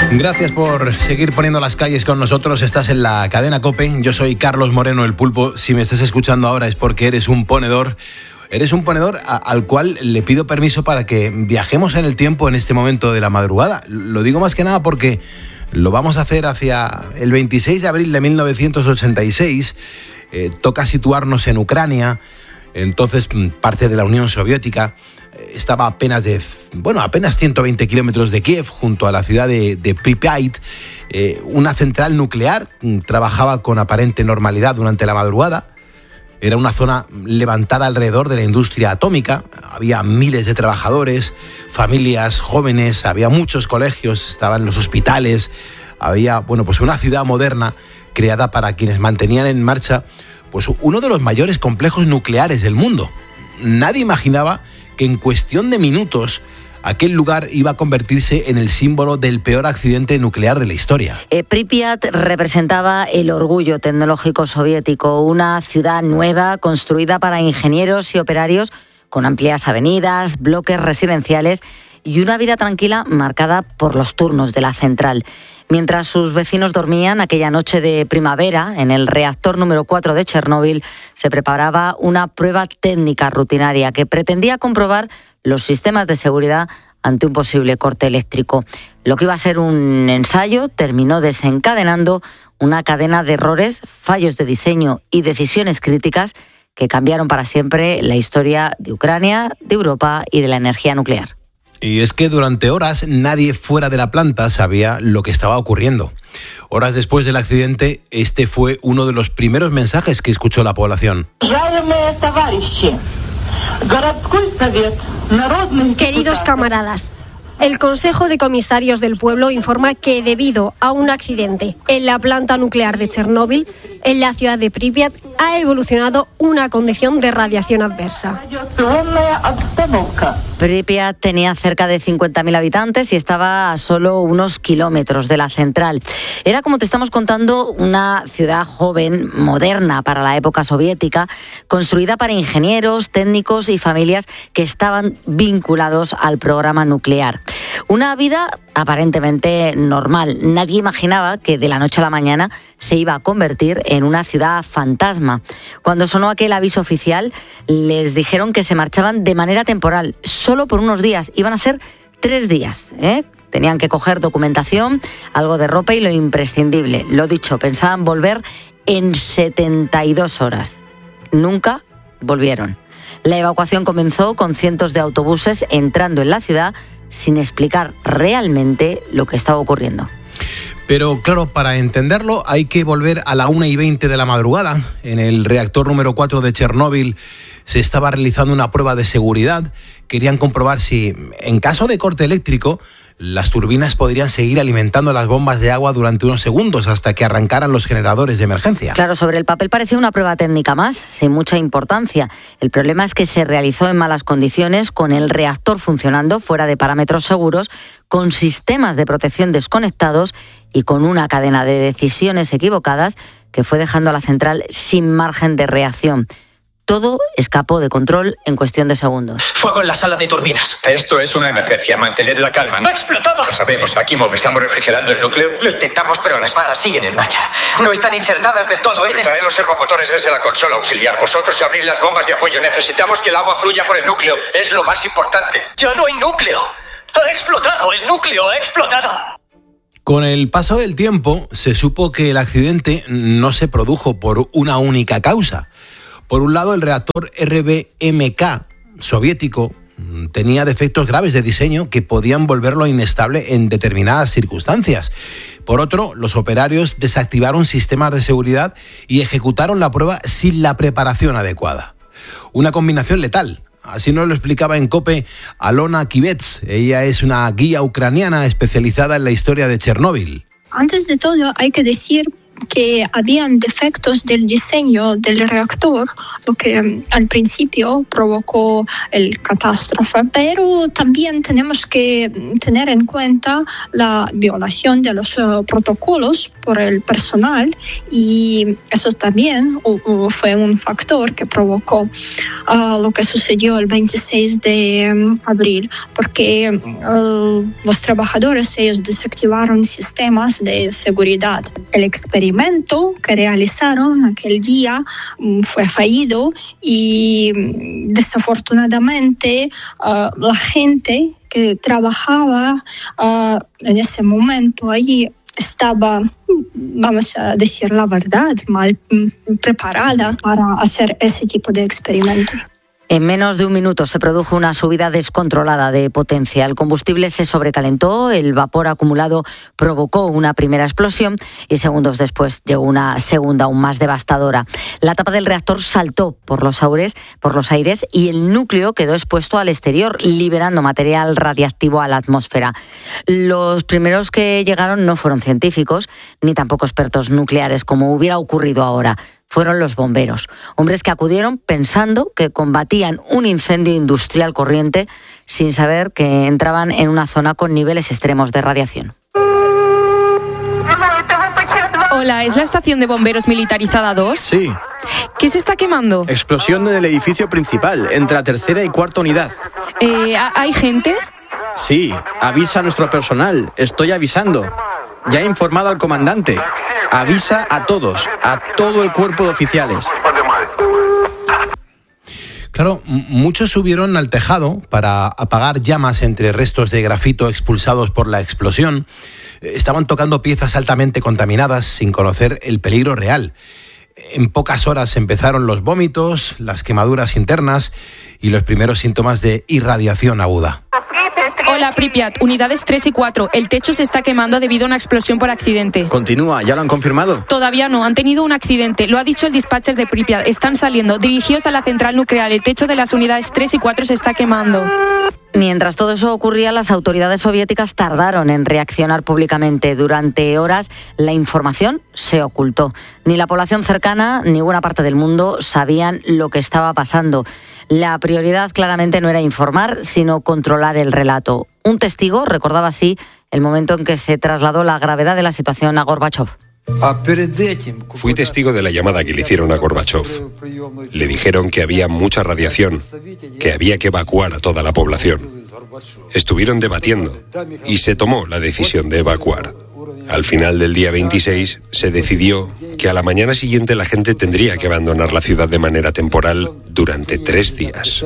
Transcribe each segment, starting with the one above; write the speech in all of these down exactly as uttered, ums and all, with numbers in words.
Gracias por seguir poniendo las calles con nosotros. Estás en la cadena COPE. Yo soy Carlos Moreno, el Pulpo. Si me estás escuchando ahora es porque eres un ponedor. Eres un ponedor a, al cual le pido permiso para que viajemos en el tiempo en este momento de la madrugada. Lo digo más que nada porque lo vamos a hacer hacia el veintiséis de abril de mil novecientos ochenta y seis. Eh, toca situarnos en Ucrania, entonces parte de la Unión Soviética. Estaba apenas de, bueno, apenas ciento veinte kilómetros de Kiev, junto a la ciudad de, de Pripyat. Eh, una central nuclear trabajaba con aparente normalidad durante la madrugada. Era una zona levantada alrededor de la industria atómica. Había miles de trabajadores, familias jóvenes, había muchos colegios, estaban los hospitales. Había, bueno, pues una ciudad moderna creada para quienes mantenían en marcha pues uno de los mayores complejos nucleares del mundo. Nadie imaginaba que en cuestión de minutos aquel lugar iba a convertirse en el símbolo del peor accidente nuclear de la historia. Eh, Pripyat representaba el orgullo tecnológico soviético, una ciudad nueva construida para ingenieros y operarios con amplias avenidas, bloques residenciales y una vida tranquila marcada por los turnos de la central. Mientras sus vecinos dormían aquella noche de primavera, en el reactor número cuatro de Chernóbil se preparaba una prueba técnica rutinaria que pretendía comprobar los sistemas de seguridad ante un posible corte eléctrico. Lo que iba a ser un ensayo terminó desencadenando una cadena de errores, fallos de diseño y decisiones críticas que cambiaron para siempre la historia de Ucrania, de Europa y de la energía nuclear. Y es que durante horas nadie fuera de la planta sabía lo que estaba ocurriendo. Horas después del accidente, este fue uno de los primeros mensajes que escuchó la población. Queridos camaradas, el Consejo de Comisarios del Pueblo informa que debido a un accidente en la planta nuclear de Chernóbil, en la ciudad de Pripyat, ha evolucionado una condición de radiación adversa. Pripyat tenía cerca de cincuenta mil habitantes y estaba a solo unos kilómetros de la central. Era, como te estamos contando, una ciudad joven, moderna para la época soviética, construida para ingenieros, técnicos y familias que estaban vinculados al programa nuclear. Una vida aparentemente normal. Nadie imaginaba que de la noche a la mañana se iba a convertir en una ciudad fantasma. Cuando sonó aquel aviso oficial, les dijeron que se marchaban de manera temporal, solo por unos días. Iban a ser tres días, ¿eh? Tenían que coger documentación, algo de ropa y lo imprescindible. Lo dicho, pensaban volver en setenta y dos horas. Nunca volvieron. La evacuación comenzó con cientos de autobuses entrando en la ciudad sin explicar realmente lo que estaba ocurriendo. Pero claro, para entenderlo hay que volver a la una y veinte de la madrugada. En el reactor número cuatro de Chernóbil se estaba realizando una prueba de seguridad. Querían comprobar si, en caso de corte eléctrico, las turbinas podrían seguir alimentando las bombas de agua durante unos segundos hasta que arrancaran los generadores de emergencia. Claro, sobre el papel parecía una prueba técnica más, sin mucha importancia. El problema es que se realizó en malas condiciones, con el reactor funcionando fuera de parámetros seguros, con sistemas de protección desconectados y con una cadena de decisiones equivocadas que fue dejando a la central sin margen de reacción. Todo escapó de control en cuestión de segundos. Fuego en la sala de turbinas. Esto es una emergencia. Mantened la calma. ¡Ha explotado! Lo sabemos, Akimov. Estamos refrigerando el núcleo. Lo intentamos, pero las varas siguen en marcha. No están insertadas del todo. ¿eh? Traed los servomotores desde la consola auxiliar. Vosotros abrís las bombas de apoyo. Necesitamos que el agua fluya por el núcleo. Es lo más importante. ¡Ya no hay núcleo! ¡Ha explotado! ¡El núcleo ha explotado! Con el paso del tiempo, se supo que el accidente no se produjo por una única causa. Por un lado, el reactor R B M K soviético tenía defectos graves de diseño que podían volverlo inestable en determinadas circunstancias. Por otro, los operarios desactivaron sistemas de seguridad y ejecutaron la prueba sin la preparación adecuada. Una combinación letal. Así nos lo explicaba en COPE Alona Kivets. Ella es una guía ucraniana especializada en la historia de Chernóbil. Antes de todo, hay que decir que habían defectos del diseño del reactor, lo que al principio provocó el catástrofe, pero también tenemos que tener en cuenta la violación de los uh, protocolos por el personal, y eso también uh, uh, fue un factor que provocó uh, lo que sucedió el veintiséis de um, abril, porque uh, los trabajadores ellos desactivaron sistemas de seguridad. El experimento que realizaron aquel día um, fue fallido y um, desafortunadamente uh, la gente que trabajaba uh, en ese momento allí estaba, vamos a decir la verdad, mal preparada para hacer ese tipo de experimento. En menos de un minuto se produjo una subida descontrolada de potencia. El combustible se sobrecalentó, el vapor acumulado provocó una primera explosión y segundos después llegó una segunda aún más devastadora. La tapa del reactor saltó por los aires, por los aires y el núcleo quedó expuesto al exterior, liberando material radiactivo a la atmósfera. Los primeros que llegaron no fueron científicos ni tampoco expertos nucleares, como hubiera ocurrido ahora. Fueron los bomberos, hombres que acudieron pensando que combatían un incendio industrial corriente sin saber que entraban en una zona con niveles extremos de radiación. Hola, ¿es la estación de bomberos militarizada dos? Sí. ¿Qué se está quemando? Explosión en el edificio principal, entre la tercera y cuarta unidad. Eh, ¿Hay gente? Sí, avisa a nuestro personal, estoy avisando. Ya he informado al comandante. Avisa a todos, a todo el cuerpo de oficiales. Claro, muchos subieron al tejado para apagar llamas entre restos de grafito expulsados por la explosión. Estaban tocando piezas altamente contaminadas sin conocer el peligro real. En pocas horas empezaron los vómitos, las quemaduras internas y los primeros síntomas de irradiación aguda. Hola, Pripyat, unidades tres y cuatro. El techo se está quemando debido a una explosión por accidente. Continúa, ¿ya lo han confirmado? Todavía no, han tenido un accidente. Lo ha dicho el dispatcher de Pripyat. Están saliendo. Dirigidos a la central nuclear. El techo de las unidades tres y cuatro se está quemando. Mientras todo eso ocurría, las autoridades soviéticas tardaron en reaccionar públicamente. Durante horas, la información se ocultó. Ni la población cercana ni buena parte del mundo sabían lo que estaba pasando. La prioridad claramente no era informar, sino controlar el relato. Un testigo recordaba así el momento en que se trasladó la gravedad de la situación a Gorbachov. Fui testigo de la llamada que le hicieron a Gorbachov. Le dijeron que había mucha radiación, que había que evacuar a toda la población. Estuvieron debatiendo y se tomó la decisión de evacuar. Al final del día veintiséis se decidió que a la mañana siguiente la gente tendría que abandonar la ciudad de manera temporal durante tres días.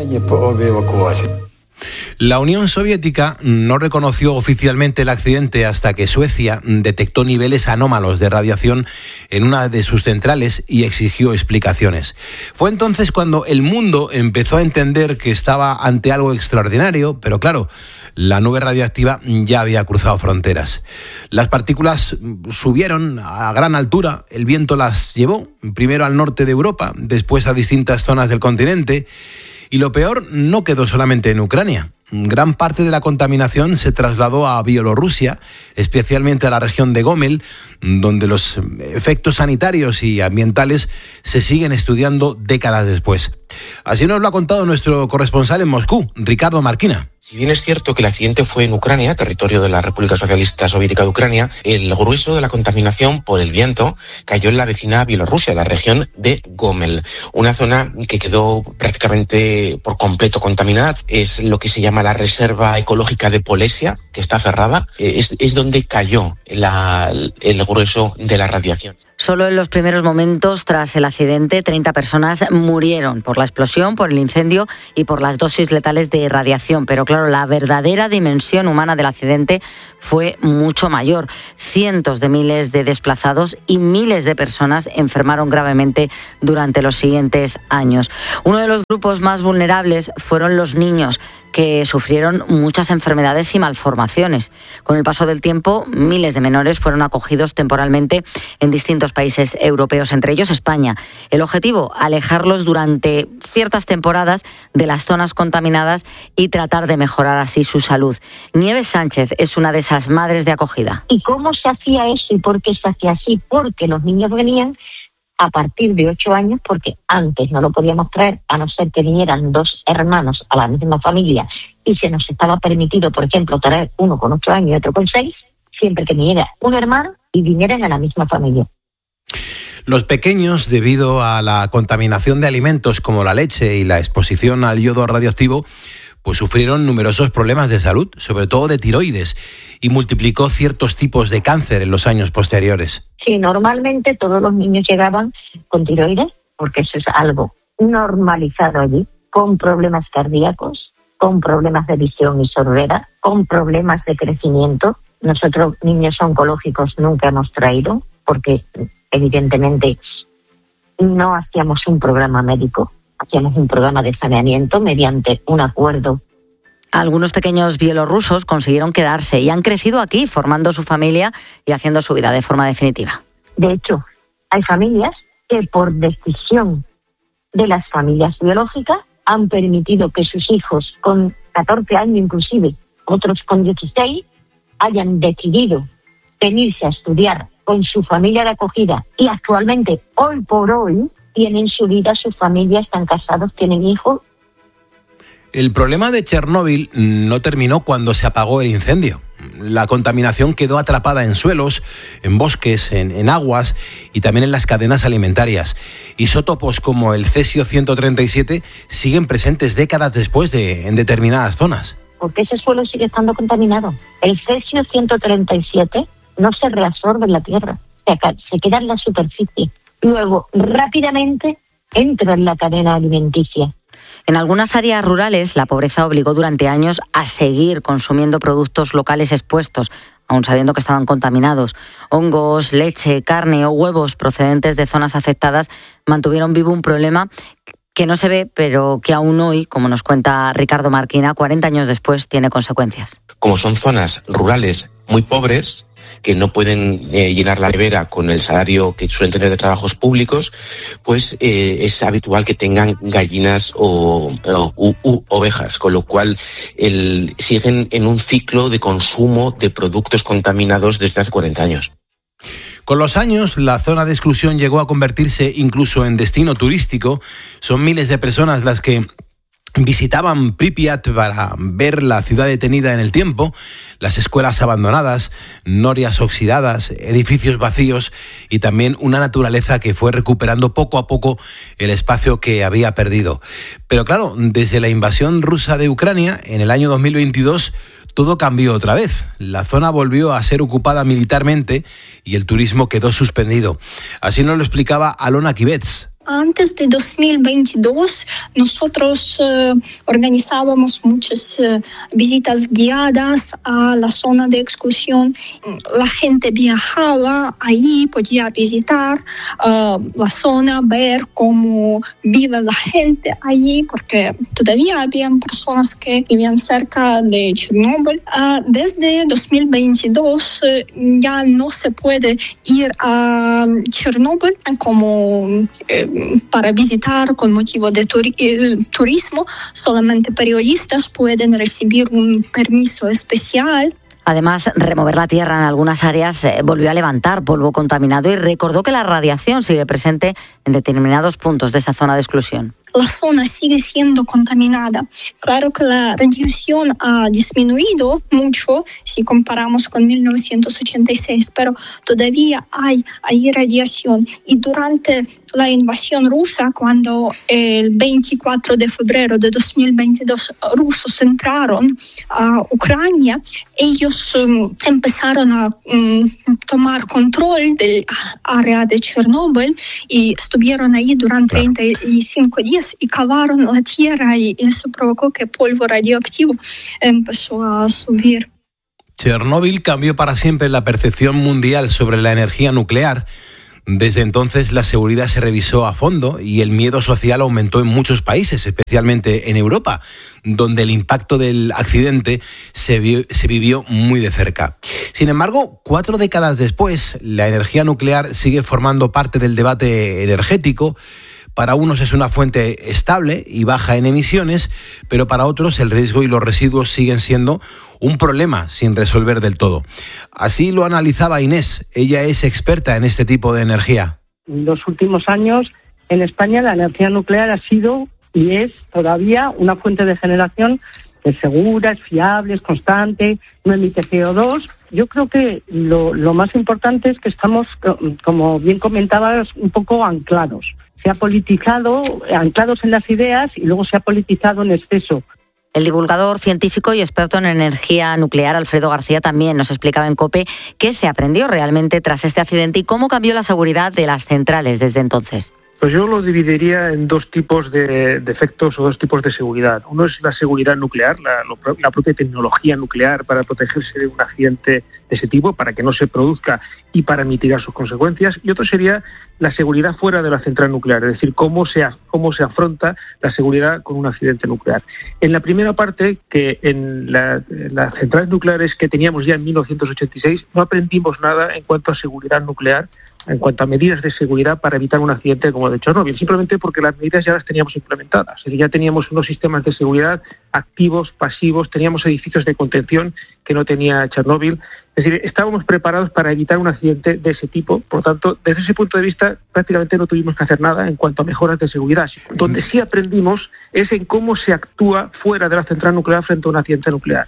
La Unión Soviética no reconoció oficialmente el accidente hasta que Suecia detectó niveles anómalos de radiación en una de sus centrales y exigió explicaciones. Fue entonces cuando el mundo empezó a entender que estaba ante algo extraordinario, pero claro, la nube radiactiva ya había cruzado fronteras. Las partículas subieron a gran altura, el viento las llevó, primero al norte de Europa, después a distintas zonas del continente. Y lo peor no quedó solamente en Ucrania. Gran parte de la contaminación se trasladó a Bielorrusia, especialmente a la región de Gomel, donde los efectos sanitarios y ambientales se siguen estudiando décadas después. Así nos lo ha contado nuestro corresponsal en Moscú, Ricardo Marquina. Si bien es cierto que el accidente fue en Ucrania, territorio de la República Socialista Soviética de Ucrania, el grueso de la contaminación por el viento cayó en la vecina Bielorrusia, la región de Gomel, una zona que quedó prácticamente por completo contaminada. Es lo que se llama la Reserva Ecológica de Polesia, que está cerrada. Es, es donde cayó la, el grueso de la radiación. Solo en los primeros momentos tras el accidente, treinta personas murieron por la explosión, por el incendio y por las dosis letales de radiación. Pero claro, la verdadera dimensión humana del accidente fue mucho mayor. Cientos de miles de desplazados y miles de personas enfermaron gravemente durante los siguientes años. Uno de los grupos más vulnerables fueron los niños, que sufrieron muchas enfermedades y malformaciones. Con el paso del tiempo, miles de menores fueron acogidos temporalmente en distintos países europeos, entre ellos España. El objetivo, alejarlos durante ciertas temporadas de las zonas contaminadas y tratar de mejorar así su salud. Nieves Sánchez es una de esas madres de acogida. ¿Y cómo se hacía eso y por qué se hacía así? Porque los niños venían a partir de ocho años, porque antes no lo podíamos traer, a no ser que vinieran dos hermanos a la misma familia, y se nos estaba permitido, por ejemplo, traer uno con ocho años y otro con seis, siempre que viniera un hermano y vinieran a la misma familia. Los pequeños, debido a la contaminación de alimentos como la leche y la exposición al yodo radioactivo, pues sufrieron numerosos problemas de salud, sobre todo de tiroides, y multiplicó ciertos tipos de cáncer en los años posteriores. Sí, normalmente todos los niños llegaban con tiroides, porque eso es algo normalizado allí, con problemas cardíacos, con problemas de visión y sordera, con problemas de crecimiento. Nosotros, niños oncológicos, nunca hemos traído, porque evidentemente no hacíamos un programa médico, hacíamos un programa de saneamiento mediante un acuerdo. Algunos pequeños bielorrusos consiguieron quedarse y han crecido aquí, formando su familia y haciendo su vida de forma definitiva. De hecho, hay familias que por decisión de las familias biológicas han permitido que sus hijos con catorce años inclusive, otros con dieciséis, hayan decidido venirse a estudiar con su familia de acogida y actualmente, hoy por hoy, tienen su vida, su familia, están casados, tienen hijos. El problema de Chernóbil no terminó cuando se apagó el incendio. La contaminación quedó atrapada en suelos, en bosques, en, en aguas y también en las cadenas alimentarias. Isótopos como el cesio ciento treinta y siete siguen presentes décadas después de, en determinadas zonas. Porque ese suelo sigue estando contaminado. El cesio ciento treinta y siete no se reabsorbe en la tierra, se queda en la superficie. Luego, rápidamente, entra en la cadena alimenticia. En algunas áreas rurales, la pobreza obligó durante años a seguir consumiendo productos locales expuestos, aun sabiendo que estaban contaminados. Hongos, leche, carne o huevos procedentes de zonas afectadas mantuvieron vivo un problema que no se ve, pero que aún hoy, como nos cuenta Ricardo Marquina, cuarenta años después, tiene consecuencias. Como son zonas rurales muy pobres, que no pueden eh, llenar la nevera con el salario que suelen tener de trabajos públicos, pues eh, es habitual que tengan gallinas o, o u, u, ovejas, con lo cual el, siguen en un ciclo de consumo de productos contaminados desde hace cuarenta años. Con los años, la zona de exclusión llegó a convertirse incluso en destino turístico. Son miles de personas las que visitaban Pripyat para ver la ciudad detenida en el tiempo, las escuelas abandonadas, norias oxidadas, edificios vacíos y también una naturaleza que fue recuperando poco a poco el espacio que había perdido. Pero claro, desde la invasión rusa de Ucrania, en el año dos mil veintidós, todo cambió otra vez. La zona volvió a ser ocupada militarmente y el turismo quedó suspendido. Así nos lo explicaba Alona Kivets. Antes de dos mil veintidós, nosotros eh, organizábamos muchas eh, visitas guiadas a la zona de exclusión. La gente viajaba allí, podía visitar eh, la zona, ver cómo vive la gente allí, porque todavía había personas que vivían cerca de Chernóbil. Eh, desde dos mil veintidós eh, ya no se puede ir a Chernóbil como eh, para visitar con motivo de turi- eh, turismo. Solamente periodistas pueden recibir un permiso especial. Además, remover la tierra en algunas áreas eh, volvió a levantar polvo contaminado y recordó que la radiación sigue presente en determinados puntos de esa zona de exclusión. La zona sigue siendo contaminada. Claro que la radiación ha disminuido mucho si comparamos con mil novecientos ochenta y seis, pero todavía hay, hay radiación. Y durante la invasión rusa, cuando el veinticuatro de febrero de dos mil veintidós rusos entraron a Ucrania, ellos um, empezaron a um, tomar control del área de Chernóbil y estuvieron ahí durante claro. treinta y cinco días. Y cavaron la tierra y eso provocó que el polvo radioactivo empezó a subir. Chernóbil cambió para siempre la percepción mundial sobre la energía nuclear. Desde entonces la seguridad se revisó a fondo y el miedo social aumentó en muchos países, especialmente en Europa, donde el impacto del accidente se, vio, se vivió muy de cerca. Sin embargo, cuatro décadas después, la energía nuclear sigue formando parte del debate energético, Para unos es una fuente estable y baja en emisiones, pero para otros el riesgo y los residuos siguen siendo un problema sin resolver del todo. Así lo analizaba Inés. Ella es experta en este tipo de energía. En los últimos años, en España, la energía nuclear ha sido y es todavía una fuente de generación que es segura, es fiable, es constante, no emite C O dos. Yo creo que lo, lo más importante es que estamos, como bien comentabas, un poco anclados. Se ha politizado, anclados en las ideas y luego se ha politizado en exceso. El divulgador científico y experto en energía nuclear, Alfredo García, también nos explicaba en COPE qué se aprendió realmente tras este accidente y cómo cambió la seguridad de las centrales desde entonces. Pues yo lo dividiría en dos tipos de, de efectos o dos tipos de seguridad. Uno es la seguridad nuclear, la, la propia tecnología nuclear para protegerse de un accidente de ese tipo, para que no se produzca y para mitigar sus consecuencias. Y otro sería la seguridad fuera de la central nuclear, es decir, cómo se, cómo se afronta la seguridad con un accidente nuclear. En la primera parte, que en, la, en las centrales nucleares que teníamos ya en mil novecientos ochenta y seis, no aprendimos nada en cuanto a seguridad nuclear, en cuanto a medidas de seguridad para evitar un accidente como el de Chernóbil, simplemente porque las medidas ya las teníamos implementadas. Es decir, ya teníamos unos sistemas de seguridad activos, pasivos, teníamos edificios de contención que no tenía Chernóbil. Es decir, estábamos preparados para evitar un accidente de ese tipo. Por lo tanto, desde ese punto de vista, prácticamente no tuvimos que hacer nada en cuanto a mejoras de seguridad. Donde sí aprendimos es en cómo se actúa fuera de la central nuclear frente a un accidente nuclear.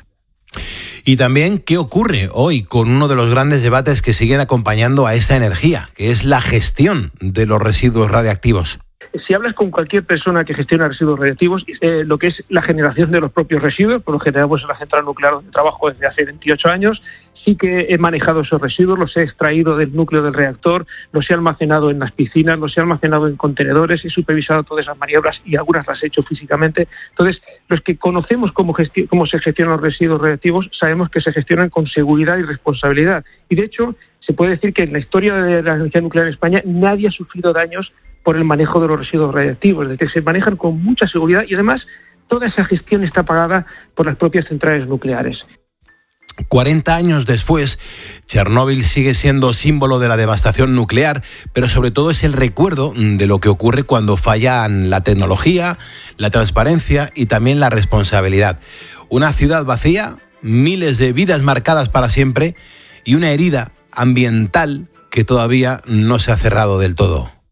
Y también qué ocurre hoy con uno de los grandes debates que siguen acompañando a esta energía, que es la gestión de los residuos radiactivos. Si hablas con cualquier persona que gestiona residuos radiactivos, eh, lo que es la generación de los propios residuos, por lo general pues en la central nuclear donde trabajo desde hace veintiocho años, sí que he manejado esos residuos, los he extraído del núcleo del reactor, los he almacenado en las piscinas, los he almacenado en contenedores, he supervisado todas esas maniobras y algunas las he hecho físicamente. Entonces, los que conocemos cómo, gesti- cómo se gestionan los residuos radiactivos, sabemos que se gestionan con seguridad y responsabilidad. Y de hecho, se puede decir que en la historia de la energía nuclear en España nadie ha sufrido daños por el manejo de los residuos radiactivos, de que se manejan con mucha seguridad y además toda esa gestión está pagada por las propias centrales nucleares. cuarenta años después, Chernóbil sigue siendo símbolo de la devastación nuclear, pero sobre todo es el recuerdo de lo que ocurre cuando fallan la tecnología, la transparencia y también la responsabilidad. Una ciudad vacía, miles de vidas marcadas para siempre y una herida ambiental que todavía no se ha cerrado del todo.